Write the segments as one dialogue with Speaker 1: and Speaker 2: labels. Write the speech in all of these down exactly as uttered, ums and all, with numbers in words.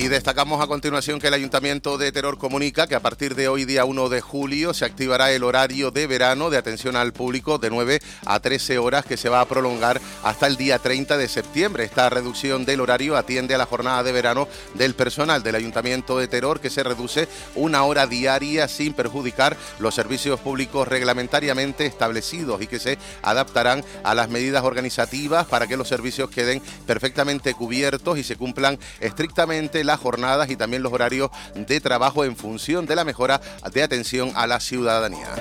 Speaker 1: destacamos a continuación que el Ayuntamiento de Teror comunica que a partir de hoy, día uno de julio, se activará el horario de verano de atención al público de nueve a trece horas, que se va a prolongar hasta el día treinta de septiembre. Esta reducción del horario atiende a la jornada de verano del personal del Ayuntamiento de Teror, que se reduce una hora diaria sin perjudicar los servicios públicos reglamentariamente establecidos, y que se adaptarán a las medidas organizativas para que los servicios queden perfectamente cubiertos y se cumplan estrictamente las jornadas y también los horarios de trabajo en función de la mejora de atención a la ciudadanía.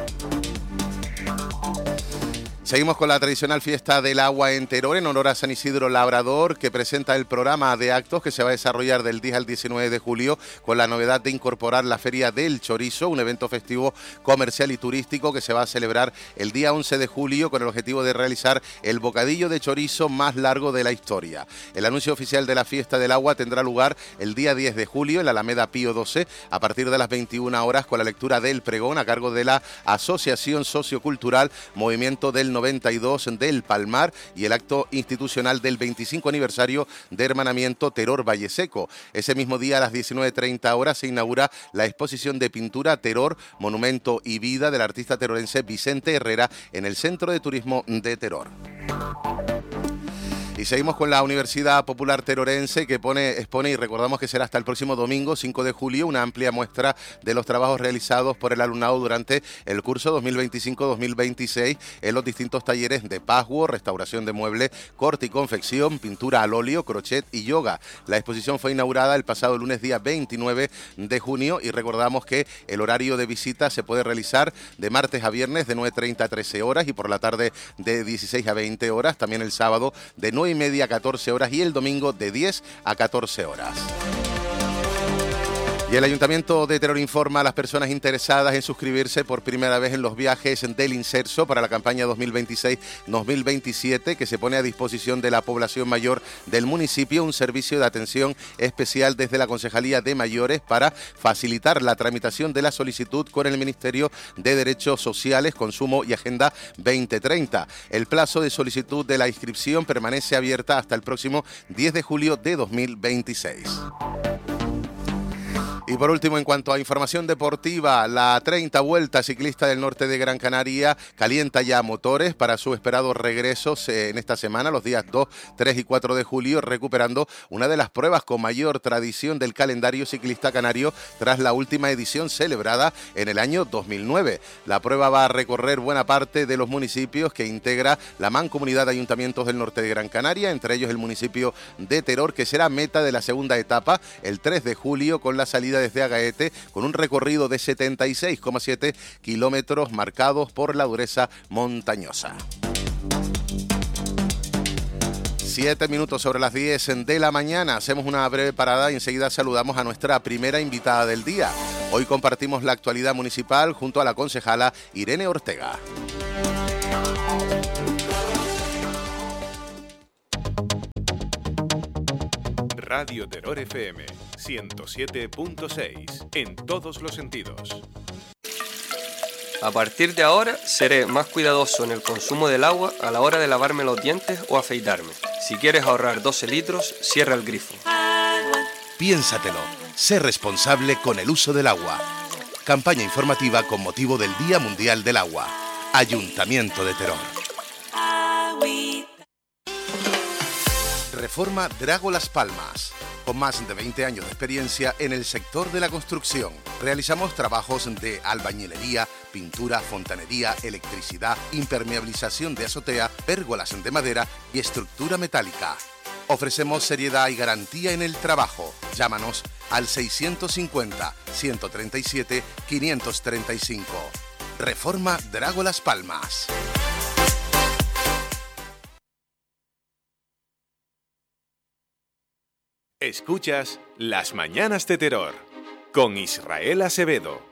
Speaker 1: Seguimos con la tradicional fiesta del agua en Teror en honor a San Isidro Labrador, que presenta el programa de actos que se va a desarrollar del diez al diecinueve de julio, con la novedad de incorporar la Feria del Chorizo, un evento festivo comercial y turístico que se va a celebrar el día once de julio con el objetivo de realizar el bocadillo de chorizo más largo de la historia. El anuncio oficial de la fiesta del agua tendrá lugar el día diez de julio en la Alameda Pío doce a partir de las veintiuna horas, con la lectura del pregón a cargo de la Asociación Sociocultural Movimiento del noventa y dos del Palmar y el acto institucional del veinticinco aniversario de Hermanamiento Teror Valle Seco. Ese mismo día a las diecinueve treinta horas se inaugura la exposición de pintura Teror, Monumento y Vida del artista terorense Vicente Herrera en el Centro de Turismo de Teror. Y seguimos con la Universidad Popular Terorense, que pone, expone, y recordamos que será hasta el próximo domingo, cinco de julio, una amplia muestra de los trabajos realizados por el alumnado durante el curso dos mil veinticinco dos mil veintiséis en los distintos talleres de patchwork, restauración de muebles, corte y confección, pintura al óleo, crochet y yoga. La exposición fue inaugurada el pasado lunes día veintinueve de junio y recordamos que el horario de visita se puede realizar de martes a viernes de nueve treinta a trece horas y por la tarde de dieciséis a veinte horas, también el sábado de nueve y media a catorce horas y el domingo de diez a catorce horas. Y el Ayuntamiento de Teror informa a las personas interesadas en suscribirse por primera vez en los viajes del Inserso para la campaña dos mil veintiséis dos mil veintisiete, que se pone a disposición de la población mayor del municipio un servicio de atención especial desde la Concejalía de Mayores para facilitar la tramitación de la solicitud con el Ministerio de Derechos Sociales, Consumo y Agenda veinte treinta. El plazo de solicitud de la inscripción permanece abierta hasta el próximo diez de julio de dos mil veintiséis. Y por último, en cuanto a información deportiva, la treinta Vuelta Ciclista del Norte de Gran Canaria calienta ya motores para su esperado regreso en esta semana, los días dos, tres y cuatro de julio, recuperando una de las pruebas con mayor tradición del calendario ciclista canario tras la última edición celebrada en el año dos mil nueve. La prueba va a recorrer buena parte de los municipios que integra la Mancomunidad de Ayuntamientos del Norte de Gran Canaria, entre ellos el municipio de Teror, que será meta de la segunda etapa el tres de julio con la salida desde Agaete, con un recorrido de setenta y seis coma siete kilómetros marcados por la dureza montañosa. Siete minutos sobre las diez de la mañana. Hacemos una breve parada y enseguida saludamos a nuestra primera invitada del día. Hoy compartimos la actualidad municipal junto a la concejala Irene Ortega.
Speaker 2: Radio Teror F M ciento siete punto seis, en todos los sentidos.
Speaker 3: A partir de ahora seré más cuidadoso en el consumo del agua a la hora de lavarme los dientes o afeitarme. Si quieres ahorrar doce litros, cierra el grifo.
Speaker 4: Piénsatelo, sé responsable con el uso del agua. Campaña informativa con motivo del Día Mundial del Agua. Ayuntamiento de Teror. Reforma Drago Las Palmas. Con más de veinte años de experiencia en el sector de la construcción, realizamos trabajos de albañilería, pintura, fontanería, electricidad, impermeabilización de azotea, pérgolas de madera y estructura metálica. Ofrecemos seriedad y garantía en el trabajo. Llámanos al seiscientos cincuenta, ciento treinta y siete, quinientos treinta y cinco. Reforma Drago Las Palmas.
Speaker 2: Escuchas Las Mañanas de Teror con Israel Acevedo.